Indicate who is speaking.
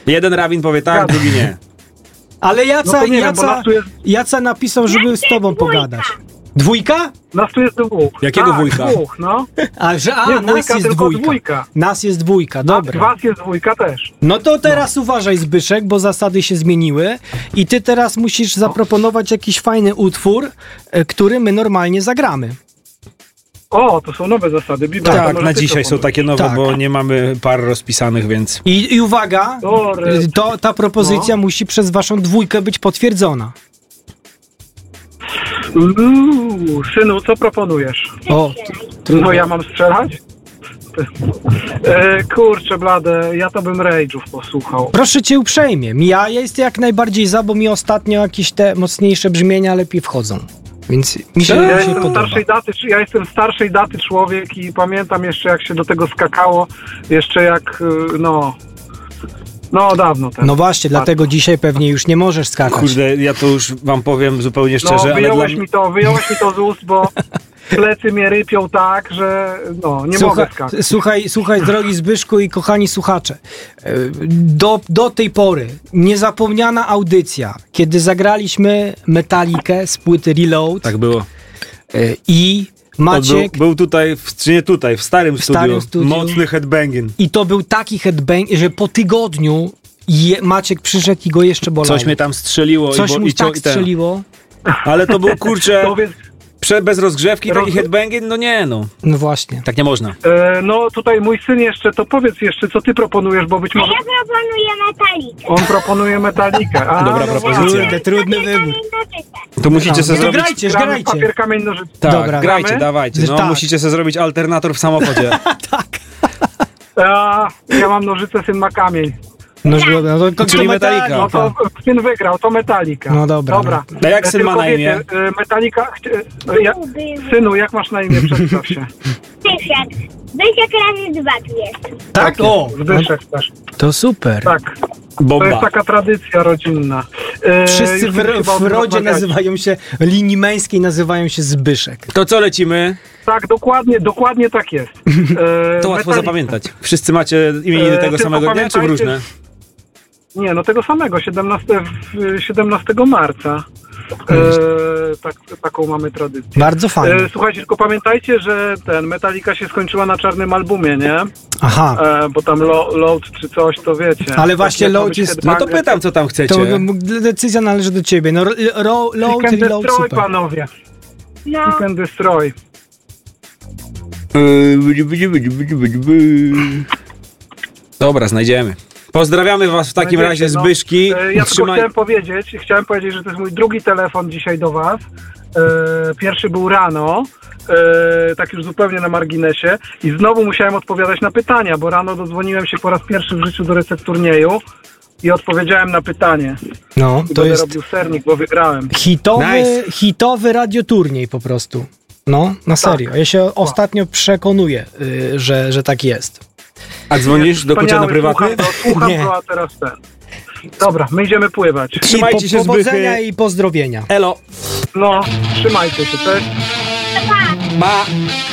Speaker 1: Jeden rabin powie tak, drugi nie.
Speaker 2: Ale Jaca
Speaker 3: jest...
Speaker 2: napisał, żeby z tobą pogadać. Dwójka?
Speaker 3: Nas tu jest dwóch.
Speaker 1: Jakiego wujka?
Speaker 3: Dwóch, no.
Speaker 2: Nas jest dwójka. Nas jest dwójka, dobra.
Speaker 3: Was jest dwójka też.
Speaker 2: No to teraz uważaj, Zbyszek, bo zasady się zmieniły i ty teraz musisz zaproponować jakiś fajny utwór, który my normalnie zagramy.
Speaker 3: O, to są nowe zasady. Bibel,
Speaker 1: Tak, na dzisiaj są takie nowe,
Speaker 2: Tak.
Speaker 1: bo nie mamy par rozpisanych, więc...
Speaker 2: I uwaga, ta propozycja musi przez waszą dwójkę być potwierdzona.
Speaker 3: Synu, co proponujesz?
Speaker 2: O,
Speaker 3: No ja mam strzelać? Kurczę blade, ja to bym Rage'ów posłuchał.
Speaker 2: proszę cię uprzejmie, ja jestem jak najbardziej za, bo mi ostatnio jakieś te mocniejsze brzmienia lepiej wchodzą. Więc mi się podoba.
Speaker 3: Ja jestem starszej daty człowiek i pamiętam jeszcze jak się do tego skakało, jeszcze jak, dawno temu.
Speaker 2: No właśnie, dlatego dzisiaj pewnie już nie możesz skakać.
Speaker 1: Kurde, ja to już wam powiem zupełnie szczerze, ale
Speaker 3: wyjąłeś mi to z ust, bo plecy mnie rypią tak, że nie mogę skakać.
Speaker 2: Słuchaj, drogi Zbyszku i kochani słuchacze, do tej pory niezapomniana audycja, kiedy zagraliśmy Metallicę z płyty Reload.
Speaker 1: Tak było.
Speaker 2: I Maciek...
Speaker 1: Był tutaj, w starym studiu, mocny headbanging.
Speaker 2: I to był taki headbang, że po tygodniu Maciek przyszedł i go jeszcze bolało.
Speaker 1: Coś mnie tam strzeliło.
Speaker 2: Strzeliło.
Speaker 1: Ale to był, kurczę... Bez rozgrzewki taki headbanging? No
Speaker 2: właśnie.
Speaker 1: Tak nie można.
Speaker 3: Tutaj mój syn jeszcze, to powiedz jeszcze, co ty proponujesz, bo być może...
Speaker 4: Ja proponuję Metalikę.
Speaker 3: On proponuje Metalikę.
Speaker 1: Dobra propozycja.
Speaker 2: Trudny wybór.
Speaker 1: To musicie sobie zrobić...
Speaker 2: Grajcie.
Speaker 3: Papier, kamień, nożyce.
Speaker 1: Tak,
Speaker 2: Dobra,
Speaker 1: grajcie, dawajcie.
Speaker 2: Tak.
Speaker 1: Musicie sobie zrobić alternator w samochodzie.
Speaker 2: Tak.
Speaker 3: Ja mam nożyce, syn ma kamień.
Speaker 1: Czyli Metallica.
Speaker 3: No to syn wygrał, to Metallica.
Speaker 2: No dobra.
Speaker 1: A jak syn ma na imię?
Speaker 3: Metallica... Synu, jak masz na imię? Przedstaw się.
Speaker 4: Zbyszek razy 2 tu jest.
Speaker 2: Tak,
Speaker 3: Zbyszek też.
Speaker 2: To super.
Speaker 3: Tak.
Speaker 1: Bomba.
Speaker 3: To jest taka tradycja rodzinna.
Speaker 2: Wszyscy w rodzie nazywają się, linii męskiej nazywają się Zbyszek.
Speaker 1: To co lecimy?
Speaker 3: Tak, dokładnie tak jest.
Speaker 1: To łatwo zapamiętać. Wszyscy macie imieniny tego samego dnia, czy różne?
Speaker 3: Nie, tego samego, 17 marca. Taką mamy tradycję.
Speaker 2: Bardzo fajnie.
Speaker 3: Słuchajcie, tylko pamiętajcie, że Metallica się skończyła na czarnym albumie, nie?
Speaker 2: Aha.
Speaker 3: Bo tam Load czy coś, to wiecie.
Speaker 2: Ale właśnie Load jest...
Speaker 1: No to pytam, co tam chcecie.
Speaker 2: To decyzja należy do ciebie. Load
Speaker 3: Seek and
Speaker 2: Reload,
Speaker 3: Destroy,
Speaker 2: super.
Speaker 3: panowie.
Speaker 4: No.
Speaker 3: Seek and Destroy.
Speaker 1: Dobra, znajdziemy. Pozdrawiamy was w takim razie, Zbyszki.
Speaker 3: Ja tylko chciałem powiedzieć, że to jest mój drugi telefon dzisiaj do was. Pierwszy był rano, tak już zupełnie na marginesie i znowu musiałem odpowiadać na pytania, bo rano dodzwoniłem się po raz pierwszy w życiu do Recepturnieju i odpowiedziałem na pytanie.
Speaker 2: No, to
Speaker 3: będę
Speaker 2: jest
Speaker 3: robił sernik, bo wygrałem.
Speaker 2: hitowy radioturniej po prostu. No, na serio. Ja się ostatnio przekonuję, że tak jest.
Speaker 1: A dzwonisz do Kucia na prywatny?
Speaker 3: Słucham
Speaker 2: Nie.
Speaker 3: go, a teraz ten. Dobra, my idziemy pływać.
Speaker 1: Trzymajcie się,
Speaker 2: powodzenia
Speaker 1: Zbychy.
Speaker 2: i pozdrowienia.
Speaker 1: Elo.
Speaker 3: No, trzymajcie się, cześć.
Speaker 1: Ma.